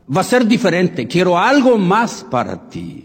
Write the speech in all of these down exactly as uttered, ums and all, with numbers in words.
va a ser diferente. Quiero algo más para ti.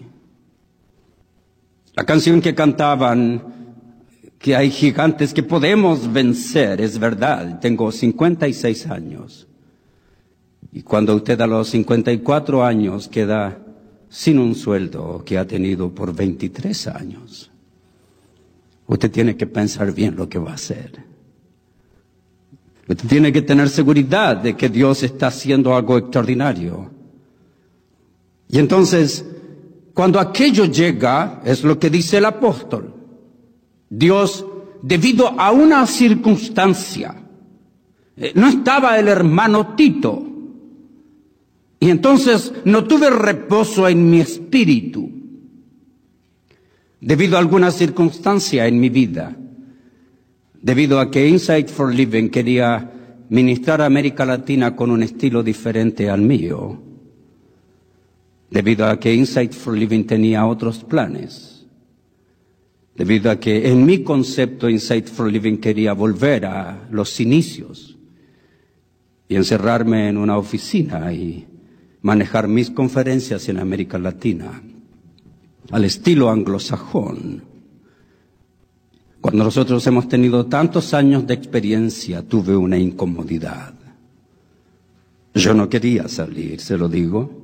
La canción que cantaban, que hay gigantes que podemos vencer, es verdad. Tengo cincuenta y seis años. Y cuando usted a los cincuenta y cuatro años queda sin un sueldo que ha tenido por veintitrés años, usted tiene que pensar bien lo que va a hacer. Usted tiene que tener seguridad de que Dios está haciendo algo extraordinario. Y entonces, cuando aquello llega, es lo que dice el apóstol. Dios, debido a una circunstancia, no estaba el hermano Tito. Y entonces no tuve reposo en mi espíritu. Debido a alguna circunstancia en mi vida. Debido a que Insight for Living quería ministrar a América Latina con un estilo diferente al mío. Debido a que Insight for Living tenía otros planes. Debido a que en mi concepto Insight for Living quería volver a los inicios y encerrarme en una oficina y manejar mis conferencias en América Latina al estilo anglosajón. Cuando nosotros hemos tenido tantos años de experiencia, tuve una incomodidad. Yo no quería salir, se lo digo.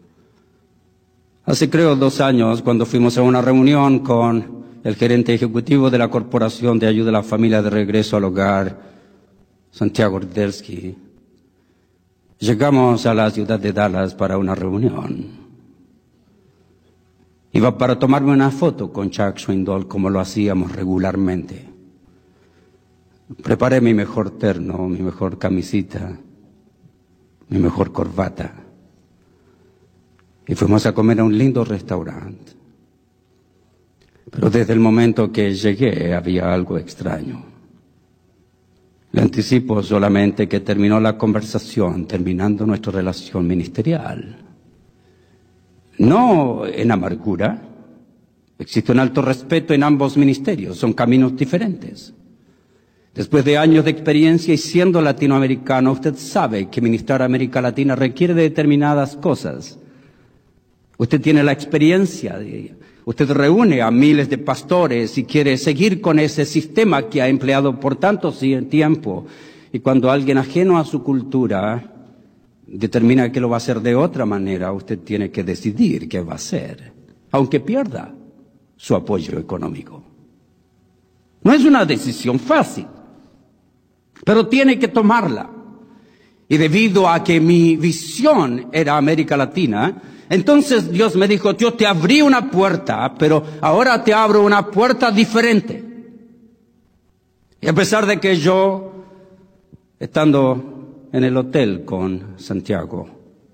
Hace creo dos años, cuando fuimos a una reunión con el gerente ejecutivo de la Corporación de Ayuda a la Familia de Regreso al Hogar, Santiago Rydelsky, llegamos a la ciudad de Dallas para una reunión. Iba para tomarme una foto con Chuck Swindoll como lo hacíamos regularmente. Preparé mi mejor terno, mi mejor camisita, mi mejor corbata. Y fuimos a comer a un lindo restaurante. Pero desde el momento que llegué había algo extraño. Le anticipo solamente que terminó la conversación, terminando nuestra relación ministerial. No en amargura. Existe un alto respeto en ambos ministerios, son caminos diferentes. Después de años de experiencia y siendo latinoamericano, usted sabe que ministrar a América Latina requiere de determinadas cosas. Usted tiene la experiencia de ella. Usted reúne a miles de pastores y quiere seguir con ese sistema que ha empleado por tanto tiempo. Y cuando alguien ajeno a su cultura determina que lo va a hacer de otra manera, usted tiene que decidir qué va a hacer, aunque pierda su apoyo económico. No es una decisión fácil, pero tiene que tomarla. Y debido a que mi visión era América Latina, entonces Dios me dijo, yo te abrí una puerta, pero ahora te abro una puerta diferente. Y a pesar de que yo, estando en el hotel con Santiago,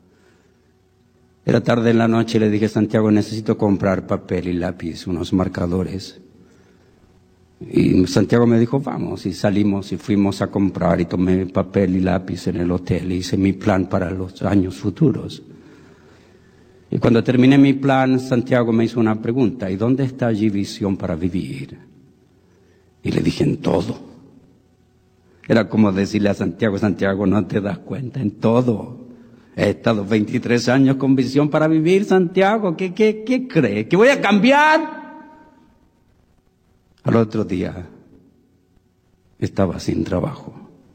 era tarde en la noche y le dije, Santiago, necesito comprar papel y lápiz, unos marcadores. Y Santiago me dijo, vamos, y salimos y fuimos a comprar y tomé papel y lápiz en el hotel y hice mi plan para los años futuros. Y cuando terminé mi plan, Santiago me hizo una pregunta, ¿y dónde está allí visión para vivir? Y le dije, en todo. Era como decirle a Santiago, Santiago, no te das cuenta, en todo. He estado veintitrés años con visión para vivir, Santiago, ¿qué, qué, qué cree? ¿Que voy a cambiar? Al otro día, estaba sin trabajo.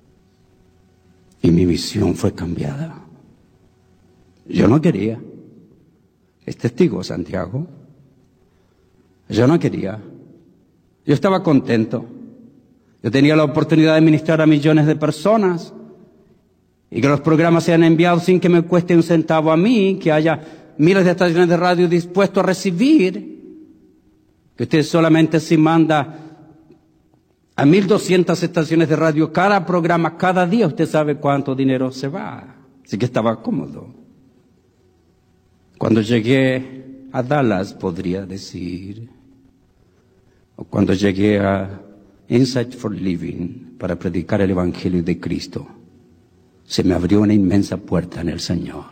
Y mi visión fue cambiada. Yo no quería. Es testigo, Santiago. Yo no quería. Yo estaba contento. Yo tenía la oportunidad de ministrar a millones de personas y que los programas sean enviados sin que me cueste un centavo a mí, que haya miles de estaciones de radio dispuestos a recibir, que usted solamente si manda a mil doscientas estaciones de radio cada programa, cada día, usted sabe cuánto dinero se va. Así que estaba cómodo. Cuando llegué a Dallas, podría decir, o cuando llegué a Insight for Living para predicar el Evangelio de Cristo, se me abrió una inmensa puerta en el Señor.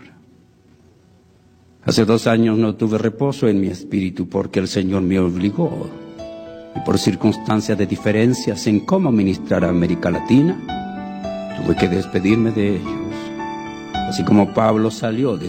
Hace dos años no tuve reposo en mi espíritu porque el Señor me obligó, y por circunstancias de diferencias en cómo ministrar a América Latina, tuve que despedirme de ellos. Así como Pablo salió de